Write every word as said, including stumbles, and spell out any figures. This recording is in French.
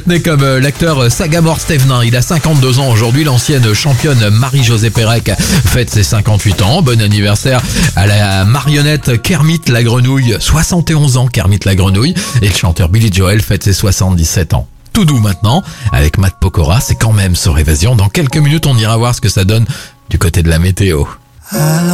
né comme euh, l'acteur Sagamore Stevenin. Il a cinquante-deux ans aujourd'hui. L'ancienne championne Marie-Josée Pérec fête ses cinquante-huit ans. Bon anniversaire à la marionnette Kermit la Grenouille. soixante et onze ans Kermit la Grenouille. Et le chanteur Billy Joel fête ses soixante-dix-sept ans. Tout doux maintenant, avec Matt Pokora, c'est quand même sur Évasion. Dans quelques minutes, on ira voir ce que ça donne du côté de la météo.